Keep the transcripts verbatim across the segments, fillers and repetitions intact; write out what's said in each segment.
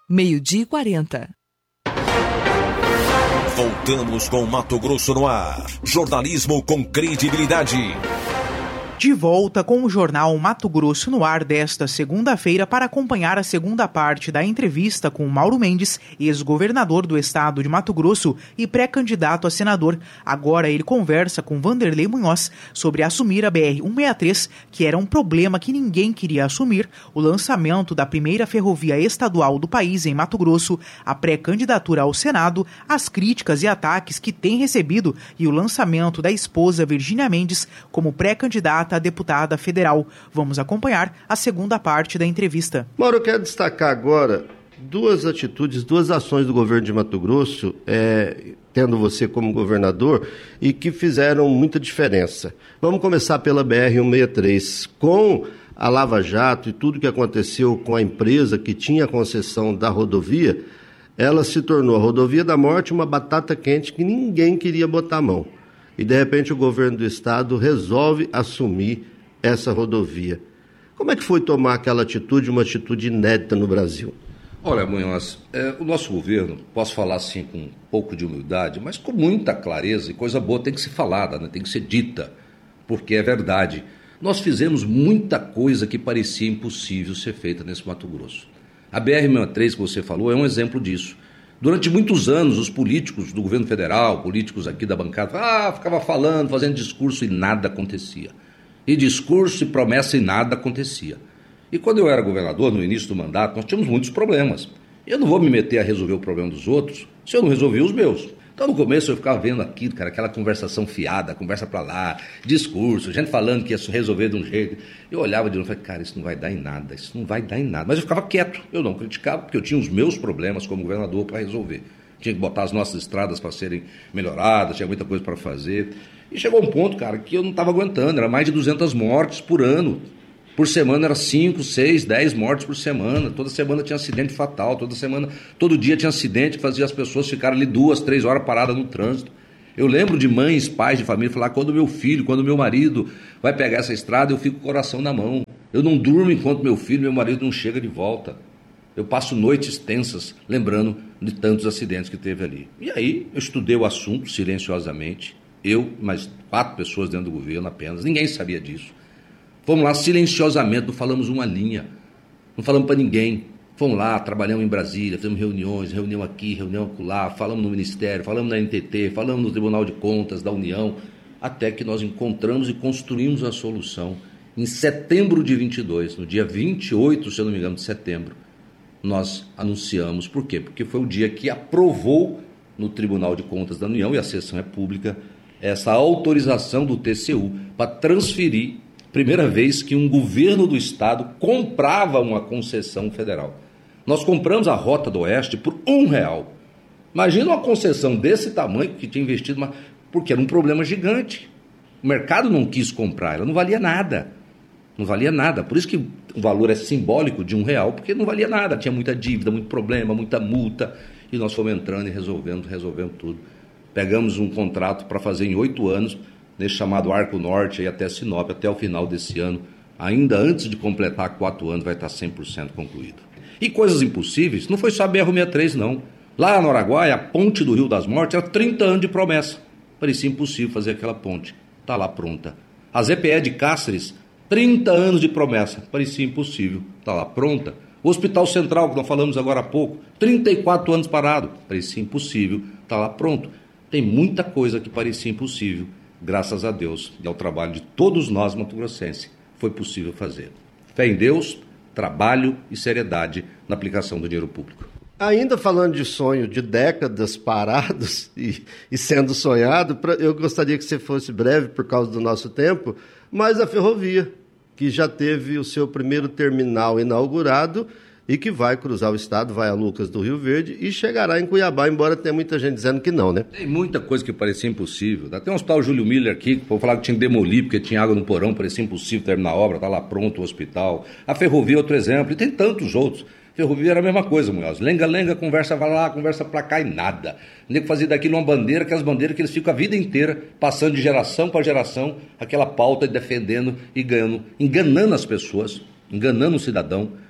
meio-dia e quarenta. Voltamos com Mato Grosso no ar. Jornalismo com credibilidade. De volta com o jornal Mato Grosso no ar desta segunda-feira para acompanhar a segunda parte da entrevista com Mauro Mendes, ex-governador do estado de Mato Grosso e pré-candidato a senador. Agora ele conversa com Vanderlei Munhoz sobre assumir a B R cento e sessenta e três, que era um problema que ninguém queria assumir, o lançamento da primeira ferrovia estadual do país em Mato Grosso, a pré-candidatura ao Senado, as críticas e ataques que tem recebido e o lançamento da esposa Virgínia Mendes como pré-candidata a deputada federal. Vamos acompanhar a segunda parte da entrevista. Mauro, eu quero destacar agora duas atitudes, duas ações do governo de Mato Grosso, é, tendo você como governador, e que fizeram muita diferença. Vamos começar pela B R cento e sessenta e três. Com a Lava Jato e tudo que aconteceu com a empresa que tinha a concessão da rodovia, ela se tornou a rodovia da morte uma batata quente que ninguém queria botar a mão. E, de repente, o governo do estado resolve assumir essa rodovia. Como é que foi tomar aquela atitude, uma atitude inédita no Brasil? Olha, Munhoz, é, o nosso governo, posso falar assim com um pouco de humildade, mas com muita clareza, e coisa boa tem que ser falada, né? Tem que ser dita, porque é verdade. Nós fizemos muita coisa que parecia impossível ser feita nesse Mato Grosso. A B R cento e sessenta e três, que você falou, é um exemplo disso. Durante muitos anos, os políticos do governo federal, políticos aqui da bancada, ah, ficava falando, fazendo discurso e nada acontecia. E discurso e promessa e nada acontecia. E quando eu era governador, no início do mandato, nós tínhamos muitos problemas. Eu não vou me meter a resolver o problema dos outros se eu não resolver os meus. Então, no começo, eu ficava vendo aquilo, cara, aquela conversação fiada, conversa pra lá, discurso, gente falando que ia resolver de um jeito. Eu olhava de novo e falei, cara, isso não vai dar em nada, isso não vai dar em nada. Mas eu ficava quieto, eu não criticava, porque eu tinha os meus problemas como governador para resolver. Tinha que botar as nossas estradas para serem melhoradas, tinha muita coisa para fazer. E chegou um ponto, cara, que eu não estava aguentando, era mais de duzentas mortes por ano. Por semana era cinco, seis, dez mortes por semana. Toda semana tinha acidente fatal. Toda semana, todo dia tinha acidente que fazia as pessoas ficarem ali duas, três horas paradas no trânsito. Eu lembro de mães, pais de família falar, quando meu filho, quando meu marido vai pegar essa estrada, eu fico com o coração na mão. Eu não durmo enquanto meu filho, meu marido não chega de volta. Eu passo noites tensas lembrando de tantos acidentes que teve ali. E aí eu estudei o assunto silenciosamente. Eu, mais quatro pessoas dentro do governo apenas. Ninguém sabia disso. Fomos lá silenciosamente, não falamos uma linha, não falamos para ninguém. Fomos lá, trabalhamos em Brasília, fizemos reuniões, reunião aqui, reunião acolá, falamos no Ministério, falamos na N T T, falamos no Tribunal de Contas da União, até que nós encontramos e construímos a solução. Em setembro de vinte e dois, no dia vinte e oito, se eu não me engano, de setembro, nós anunciamos. Por quê? Porque foi o dia que aprovou no Tribunal de Contas da União, e a sessão é pública, essa autorização do T C U para transferir. Primeira vez que um governo do estado comprava uma concessão federal. Nós compramos a Rota do Oeste por um real. Imagina uma concessão desse tamanho que tinha investido, uma... porque era um problema gigante. O mercado não quis comprar, ela não valia nada. Não valia nada. Por isso que o valor é simbólico de um real, porque não valia nada. Tinha muita dívida, muito problema, muita multa. E nós fomos entrando e resolvendo, resolvendo tudo. Pegamos um contrato para fazer em oito anos, nesse chamado Arco Norte, aí até Sinop, até o final desse ano, ainda antes de completar quatro anos, vai estar cem por cento concluído. E coisas impossíveis, não foi só a B R cento e sessenta e três, não. Lá no Araguaia, a ponte do Rio das Mortes era trinta anos de promessa. Parecia impossível fazer aquela ponte. Está lá pronta. A Z P E de Cáceres, trinta anos de promessa. Parecia impossível. Está lá pronta. O Hospital Central, que nós falamos agora há pouco, trinta e quatro anos parado. Parecia impossível. Está lá pronto. Tem muita coisa que parecia impossível. Graças a Deus e ao trabalho de todos nós mato-grossenses, foi possível fazer. Fé em Deus, trabalho e seriedade na aplicação do dinheiro público. Ainda falando de sonho de décadas parados e, e sendo sonhado, pra, eu gostaria que você fosse breve por causa do nosso tempo, mas a ferrovia, que já teve o seu primeiro terminal inaugurado e que vai cruzar o estado, vai a Lucas do Rio Verde e chegará em Cuiabá, embora tenha muita gente dizendo que não, né? Tem muita coisa que parecia impossível. Tem um hospital Júlio Miller aqui, que vou falar que tinha que demolir porque tinha água no porão, parecia impossível terminar a obra, está lá pronto o hospital. A ferrovia é outro exemplo, e tem tantos outros. A ferrovia era a mesma coisa, Munhoz. Lenga-lenga, conversa vai lá, conversa pra cá e nada. Nem que fazer daquilo uma bandeira, aquelas bandeiras que eles ficam a vida inteira passando de geração para geração, aquela pauta e defendendo e ganhando, enganando as pessoas, enganando o cidadão,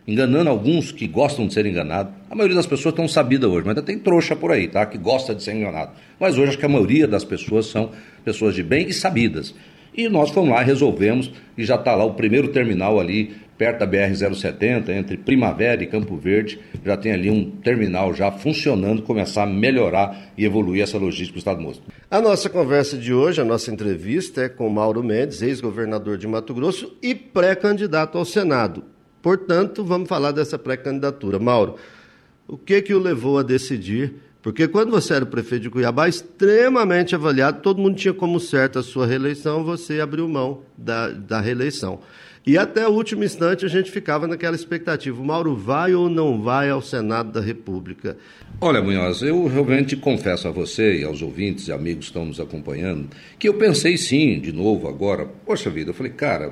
enganando alguns que gostam de ser enganados. A maioria das pessoas estão sabidas hoje, mas ainda tem trouxa por aí, tá? Que gosta de ser enganado. Mas hoje acho que a maioria das pessoas são pessoas de bem e sabidas. E nós fomos lá, resolvemos, e já está lá o primeiro terminal ali, perto da B R zero setenta, entre Primavera e Campo Verde. Já tem ali um terminal já funcionando, começar a melhorar e evoluir essa logística do Estado do Moço. A nossa conversa de hoje, a nossa entrevista é com Mauro Mendes, ex-governador de Mato Grosso e pré-candidato ao Senado. Portanto, vamos falar dessa pré-candidatura. Mauro, o que que o levou a decidir? Porque quando você era o prefeito de Cuiabá, extremamente avaliado, todo mundo tinha como certa a sua reeleição, você abriu mão da, da reeleição. E até o último instante a gente ficava naquela expectativa, o Mauro vai ou não vai ao Senado da República? Olha, Munhoz, eu realmente confesso a você e aos ouvintes e amigos que estão nos acompanhando, que eu pensei sim, de novo agora, poxa vida, eu falei, cara...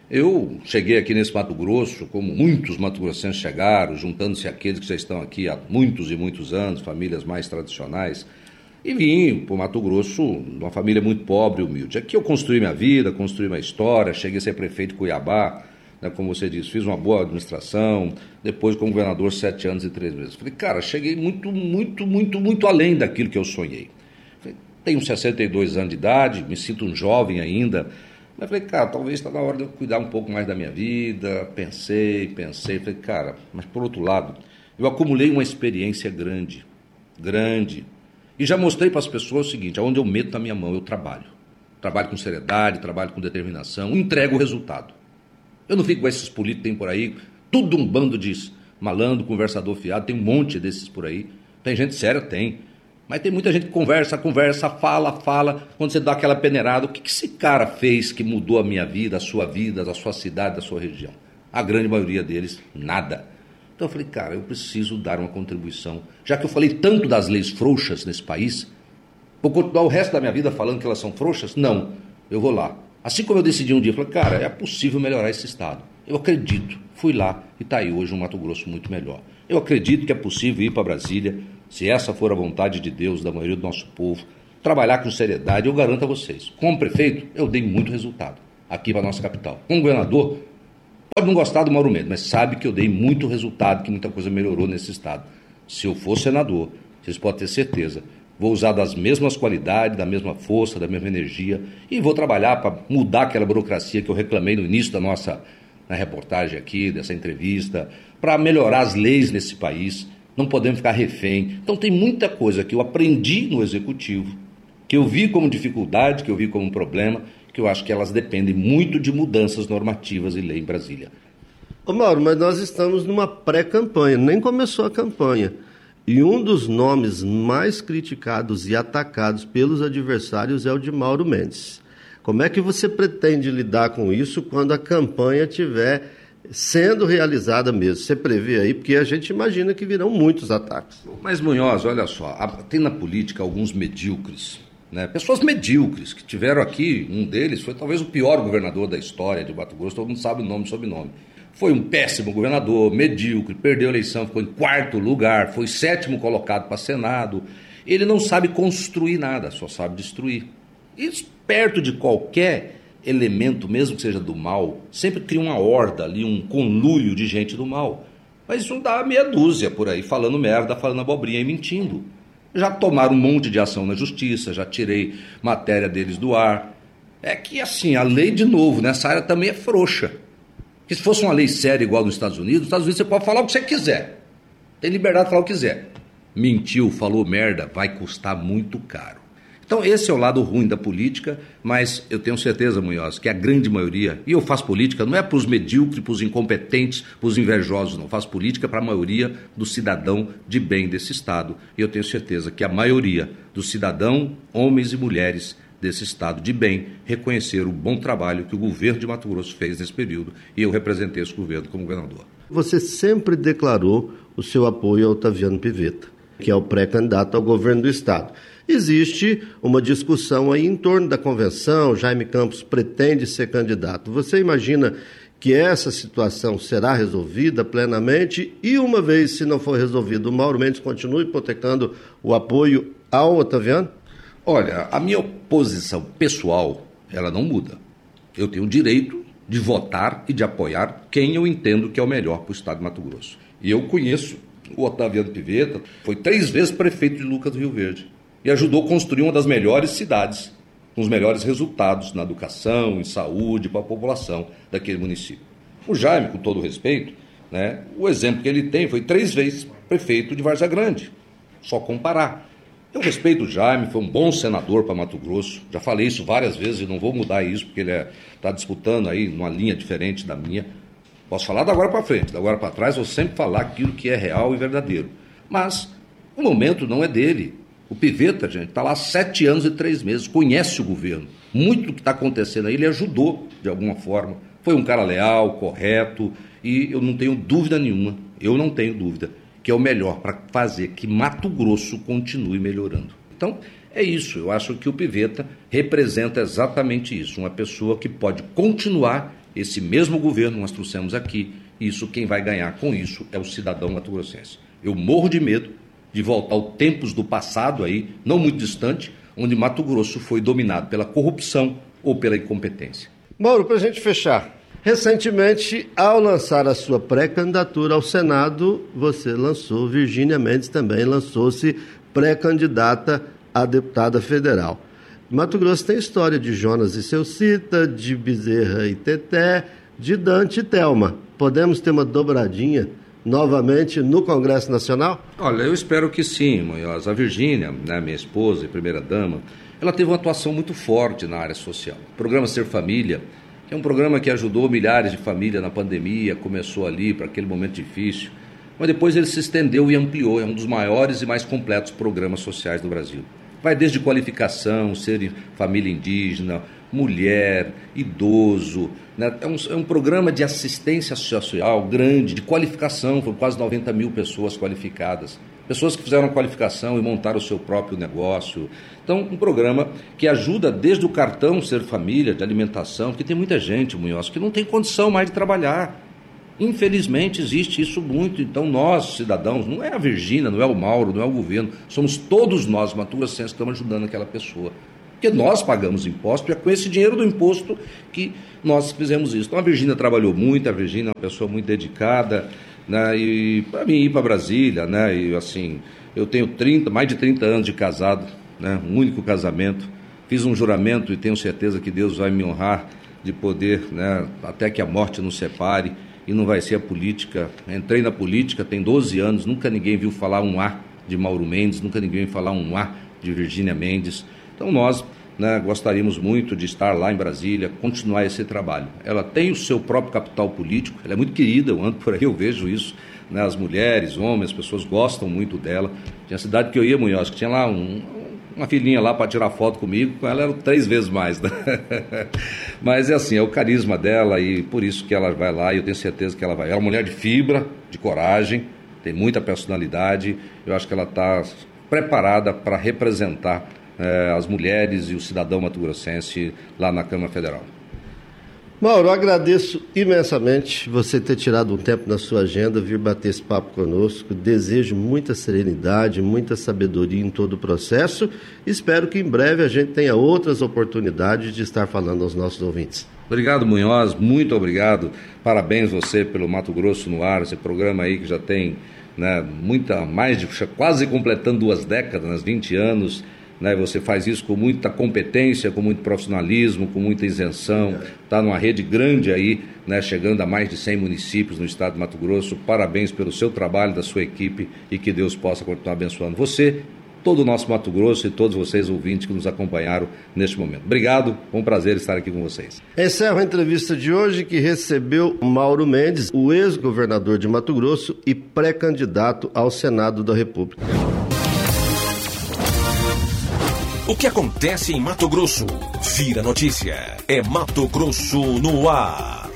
Eu cheguei aqui nesse Mato Grosso, como muitos mato-grossenses chegaram, juntando-se àqueles que já estão aqui há muitos e muitos anos, famílias mais tradicionais, e vim para o Mato Grosso, uma família muito pobre e humilde. Aqui eu construí minha vida, construí minha história, cheguei a ser prefeito de Cuiabá, né, como você disse, fiz uma boa administração, depois como governador sete anos e três meses. Falei, cara, cheguei muito, muito, muito, muito além daquilo que eu sonhei. Falei, tenho sessenta e dois anos de idade, me sinto um jovem ainda. Mas falei, cara, talvez está na hora de eu cuidar um pouco mais da minha vida. Pensei, pensei, falei, cara, mas por outro lado, eu acumulei uma experiência grande, grande. E já mostrei para as pessoas o seguinte, aonde eu meto a minha mão, eu trabalho. Trabalho com seriedade, trabalho com determinação, entrego o resultado. Eu não fico com esses políticos que tem por aí, tudo um bando de malandro, conversador fiado, tem um monte desses por aí. Tem gente séria? Tem. Mas tem muita gente que conversa, conversa, fala, fala. Quando você dá aquela peneirada, o que, que esse cara fez que mudou a minha vida, a sua vida, a sua cidade, a sua região? A grande maioria deles, nada. Então eu falei, cara, eu preciso dar uma contribuição. Já que eu falei tanto das leis frouxas nesse país, vou continuar o resto da minha vida falando que elas são frouxas? Não, eu vou lá. Assim como eu decidi um dia, eu falei, cara, é possível melhorar esse estado. Eu acredito. Fui lá e está aí hoje um Mato Grosso muito melhor. Eu acredito que é possível ir para Brasília, se essa for a vontade de Deus, da maioria do nosso povo, trabalhar com seriedade. Eu garanto a vocês, como prefeito, eu dei muito resultado aqui para a nossa capital. Como governador, pode não gostar do Mauro Mendes, mas sabe que eu dei muito resultado, que muita coisa melhorou nesse estado. Se eu for senador, vocês podem ter certeza, vou usar das mesmas qualidades, da mesma força, da mesma energia, e vou trabalhar para mudar aquela burocracia que eu reclamei no início da nossa na reportagem aqui, dessa entrevista, para melhorar as leis nesse país. Não podemos ficar refém. Então tem muita coisa que eu aprendi no Executivo, que eu vi como dificuldade, que eu vi como um problema, que eu acho que elas dependem muito de mudanças normativas e lei em Brasília. Ô Mauro, mas nós estamos numa pré-campanha, nem começou a campanha. E um dos nomes mais criticados e atacados pelos adversários é o de Mauro Mendes. Como é que você pretende lidar com isso quando a campanha estiver sendo realizada mesmo? Você prevê aí, porque a gente imagina que virão muitos ataques. Mas, Munhoz, olha só, tem na política alguns medíocres, né? Pessoas medíocres que tiveram aqui, um deles foi talvez o pior governador da história de Mato Grosso, todo mundo sabe o nome e sobrenome. Foi um péssimo governador, medíocre, perdeu a eleição, ficou em quarto lugar, foi sétimo colocado para Senado. Ele não sabe construir nada, só sabe destruir. E perto de qualquer elemento, mesmo que seja do mal, sempre cria uma horda ali, um conluio de gente do mal. Mas isso dá meia dúzia por aí, falando merda, falando abobrinha e mentindo. Já tomaram um monte de ação na justiça, já tirei matéria deles do ar. É que assim, a lei de novo nessa área também é frouxa. Porque se fosse uma lei séria igual nos Estados Unidos, nos Estados Unidos você pode falar o que você quiser. Tem liberdade de falar o que quiser. Mentiu, falou merda, vai custar muito caro. Então esse é o lado ruim da política, mas eu tenho certeza, Munhoz, que a grande maioria, e eu faço política, não é para os medíocres, para os incompetentes, para os invejosos, não. Eu faço política para a maioria do cidadão de bem desse estado. E eu tenho certeza que a maioria do cidadão, homens e mulheres desse estado de bem, reconheceram o bom trabalho que o governo de Mato Grosso fez nesse período, e eu representei esse governo como governador. Você sempre declarou o seu apoio ao Otaviano Pivetta, que é o pré-candidato ao governo do estado. Existe uma discussão aí em torno da convenção, Jaime Campos pretende ser candidato. Você imagina que essa situação será resolvida plenamente e, uma vez se não for resolvido, o Mauro Mendes continua hipotecando o apoio ao Otaviano? Olha, a minha posição pessoal, ela não muda. Eu tenho o direito de votar e de apoiar quem eu entendo que é o melhor para o estado de Mato Grosso. E eu conheço o Otaviano Pivetta, foi três vezes prefeito de Lucas do Rio Verde e ajudou a construir uma das melhores cidades, com os melhores resultados na educação, em saúde, para a população daquele município. O Jaime, com todo o respeito, né, o exemplo que ele tem foi três vezes prefeito de Várzea Grande, só comparar. Eu respeito o Jaime, foi um bom senador para Mato Grosso, já falei isso várias vezes e não vou mudar isso, porque ele está disputando aí numa linha diferente da minha. Posso falar da agora para frente, da agora para trás, vou sempre falar aquilo que é real e verdadeiro. Mas o momento não é dele. O Pivetta, gente, está lá há sete anos e três meses, conhece o governo. Muito do que está acontecendo aí, ele ajudou de alguma forma. Foi um cara leal, correto, e eu não tenho dúvida nenhuma, eu não tenho dúvida, que é o melhor para fazer que Mato Grosso continue melhorando. Então, é isso. Eu acho que o Pivetta representa exatamente isso. Uma pessoa que pode continuar esse mesmo governo que nós trouxemos aqui. E isso, quem vai ganhar com isso é o cidadão mato-grossense. Eu morro de medo de voltar aos tempos do passado aí, não muito distante, onde Mato Grosso foi dominado pela corrupção ou pela incompetência. Mauro, para a gente fechar, recentemente, ao lançar a sua pré-candidatura ao Senado, você lançou, Virgínia Mendes também lançou-se pré-candidata a deputada federal. Mato Grosso tem história de Jonas e Ceucita, de Bezerra e Teté, de Dante e Thelma. Podemos ter uma dobradinha novamente no Congresso Nacional? Olha, eu espero que sim, Munhoz. A Virgínia, né, minha esposa e primeira-dama, ela teve uma atuação muito forte na área social. O programa Ser Família, que é um programa que ajudou milhares de famílias na pandemia, começou ali para aquele momento difícil, mas depois ele se estendeu e ampliou, é um dos maiores e mais completos programas sociais do Brasil. Vai desde qualificação, ser família indígena, mulher, idoso, né? é, um, é um programa de assistência social grande, de qualificação, foram quase noventa mil pessoas qualificadas, pessoas que fizeram qualificação e montaram o seu próprio negócio. Então, um programa que ajuda desde o cartão Ser Família, de alimentação, porque tem muita gente, Munhoz, que não tem condição mais de trabalhar. Infelizmente existe isso muito. Então nós, cidadãos, não é a Virgínia, não é o Mauro, não é o governo, somos todos nós, mato-grossenses, que estamos ajudando aquela pessoa. Porque nós pagamos imposto e é com esse dinheiro do imposto que nós fizemos isso. Então a Virgínia trabalhou muito, a Virgínia é uma pessoa muito dedicada, né, e para mim ir para Brasília, né, e assim, eu tenho trinta, mais de trinta anos de casado, né, um único casamento, fiz um juramento e tenho certeza que Deus vai me honrar de poder, né, até que a morte nos separe. E não vai ser a política. Entrei na política, tem doze anos, nunca ninguém viu falar um A de Mauro Mendes, nunca ninguém viu falar um A de Virgínia Mendes. Então nós, né, gostaríamos muito de estar lá em Brasília, continuar esse trabalho. Ela tem o seu próprio capital político, ela é muito querida, eu ando por aí, eu vejo isso, né, as mulheres, homens, as pessoas gostam muito dela. Tinha cidade que eu ia, Munhoz, que tinha lá um... uma filhinha lá para tirar foto comigo, com ela era três vezes mais, né? Mas é assim, é o carisma dela e por isso que ela vai lá e eu tenho certeza que ela vai. Ela é uma mulher de fibra, de coragem, tem muita personalidade, eu acho que ela está preparada para representar eh, as mulheres e o cidadão mato-grossense lá na Câmara Federal. Mauro, eu agradeço imensamente você ter tirado um tempo na sua agenda, vir bater esse papo conosco. Desejo muita serenidade, muita sabedoria em todo o processo. Espero que em breve a gente tenha outras oportunidades de estar falando aos nossos ouvintes. Obrigado, Munhoz, muito obrigado. Parabéns você pelo Mato Grosso no Ar, esse programa aí que já tem, né, muita, mais de, quase completando duas décadas, né, vinte anos. Né, você faz isso com muita competência, com muito profissionalismo, com muita isenção, está numa rede grande aí, né, chegando a mais de cem municípios no estado de Mato Grosso. Parabéns pelo seu trabalho, da sua equipe e que Deus possa continuar abençoando você, todo o nosso Mato Grosso e todos vocês ouvintes que nos acompanharam neste momento. Obrigado, foi um prazer estar aqui com vocês. Encerro a entrevista de hoje que recebeu Mauro Mendes, o ex-governador de Mato Grosso e pré-candidato ao Senado da República. O que acontece em Mato Grosso? Vira notícia. É Mato Grosso no ar.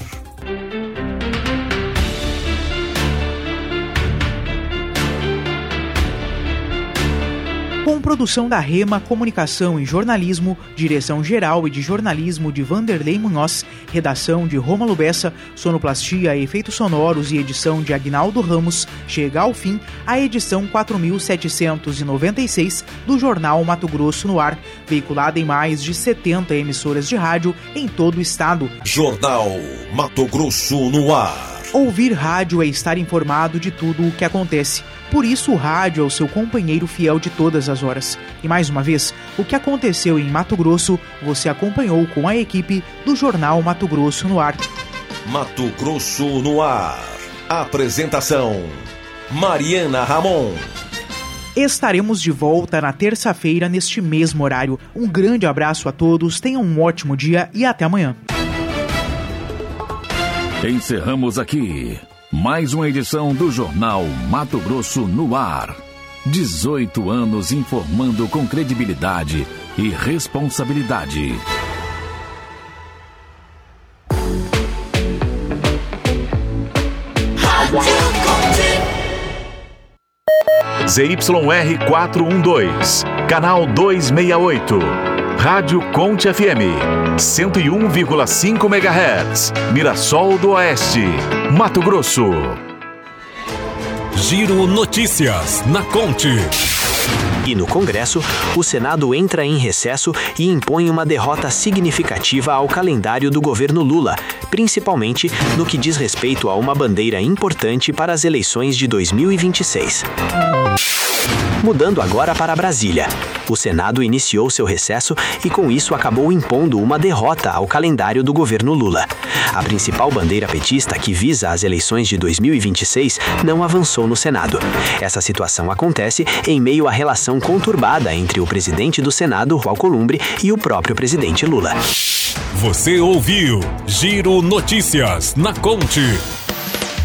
Com produção da Rema Comunicação e Jornalismo, direção geral e de jornalismo de Vanderlei Munhoz, redação de Rômulo Bessa, sonoplastia, efeitos sonoros e edição de Agnaldo Ramos, chega ao fim a edição quatro mil setecentos e noventa e seis do Jornal Mato Grosso no Ar, veiculada em mais de setenta emissoras de rádio em todo o estado. Jornal Mato Grosso no Ar. Ouvir rádio é estar informado de tudo o que acontece. Por isso o rádio é o seu companheiro fiel de todas as horas. E mais uma vez, o que aconteceu em Mato Grosso, você acompanhou com a equipe do Jornal Mato Grosso no Ar. Mato Grosso no Ar. Apresentação: Mariana Ramon. Estaremos de volta na terça-feira neste mesmo horário. Um grande abraço a todos, tenham um ótimo dia e até amanhã. Encerramos aqui mais uma edição do Jornal Mato Grosso no Ar. dezoito anos informando com credibilidade e responsabilidade. Z Y R quatrocentos e doze, canal duzentos e sessenta e oito. Rádio Conte F M, cento e um vírgula cinco megahertz, Mirassol do Oeste, Mato Grosso. Giro Notícias na Conte. E no Congresso, o Senado entra em recesso e impõe uma derrota significativa ao calendário do governo Lula, principalmente no que diz respeito a uma bandeira importante para as eleições de dois mil e vinte e seis. Mudando agora para Brasília. O Senado iniciou seu recesso e, com isso, acabou impondo uma derrota ao calendário do governo Lula. A principal bandeira petista, que visa as eleições de dois mil e vinte e seis, não avançou no Senado. Essa situação acontece em meio à relação conturbada entre o presidente do Senado, Alcolumbre, e o próprio presidente Lula. Você ouviu Giro Notícias na Conte.